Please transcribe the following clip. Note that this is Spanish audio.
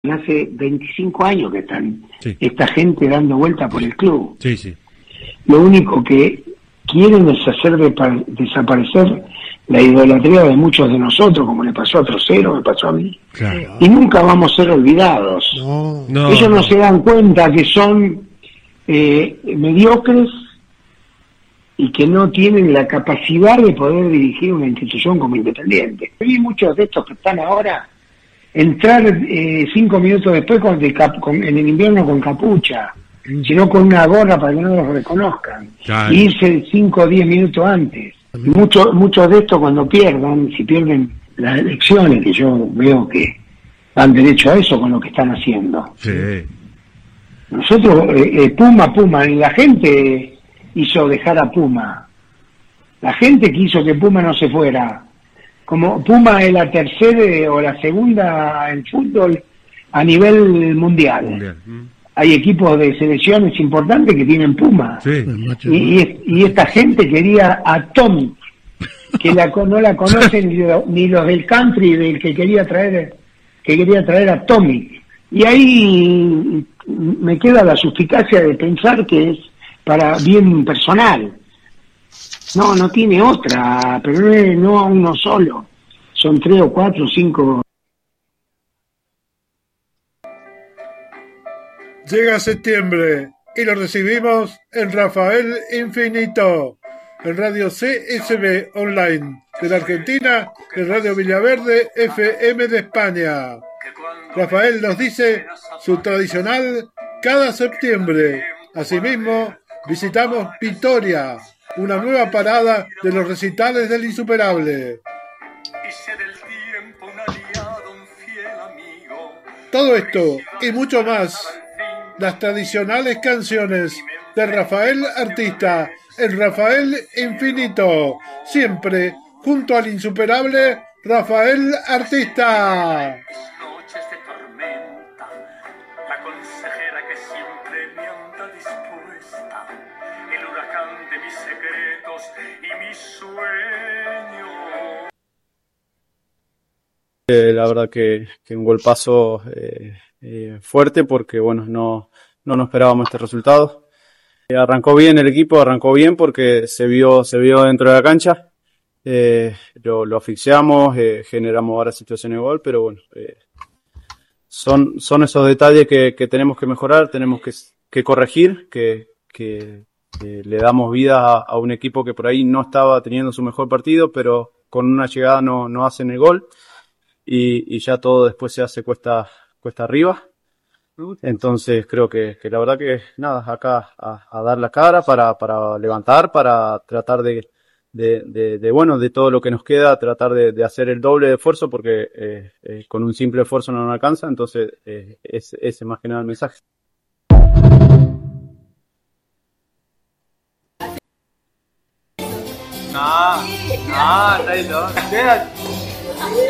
Hace 25 años que están Sí. esta gente dando vuelta por el club. Sí, sí. Lo único que quieren es hacer desaparecer la idolatría de muchos de nosotros, como le pasó a Trocero, me pasó a mí. Claro. Y nunca vamos a ser olvidados. No, Ellos no no. se dan cuenta que son mediocres y que no tienen la capacidad de poder dirigir una institución como Independiente. Y muchos de estos que están ahora entrar 5 minutos después en el invierno con capucha, sino con una gorra para que no los reconozcan, Claro. y irse 5 o 10 minutos antes. Y muchos de estos cuando si pierden las elecciones, que yo veo que van derecho a eso con lo que están haciendo. Sí. Nosotros, Puma, y la gente hizo dejar a Puma. La gente quiso que Puma no se fuera. Como Puma es la tercera o la segunda en fútbol a nivel mundial. Mundial. Hay equipos de selecciones importantes que tienen Puma. Sí. Y esta gente quería a Tommy, que no la conocen ni los del country del que quería traer a Tommy. Y ahí me queda la suspicacia de pensar que es para bien personal. No tiene otra, pero no a uno solo. Son 3 o 4 o 5. Llega septiembre y lo recibimos en Rafael Infinito, en Radio CSB Online de la Argentina, en Radio Villaverde FM de España. Rafael nos dice su tradicional cada septiembre. Asimismo, visitamos Vitoria, una nueva parada de los recitales del Insuperable. Todo esto y mucho más, las tradicionales canciones de Rafael Artista en Rafael Infinito, siempre junto al insuperable Rafael Artista. La verdad que un golpazo fuerte porque bueno, no nos esperábamos este resultado. Arrancó bien el equipo, arrancó bien porque se vio dentro de la cancha. Lo asfixiamos, generamos varias situaciones de gol, pero bueno, son esos detalles que tenemos que mejorar, tenemos que corregir, que le damos vida a un equipo que por ahí no estaba teniendo su mejor partido, pero con una llegada no hacen el gol. Y ya todo después se hace cuesta arriba. Entonces creo que la verdad que nada, acá a dar la cara para levantar, para tratar de todo lo que nos queda, tratar de hacer el doble de esfuerzo porque con un simple esfuerzo no nos alcanza. Entonces ese es más que nada el mensaje. No, está ahí,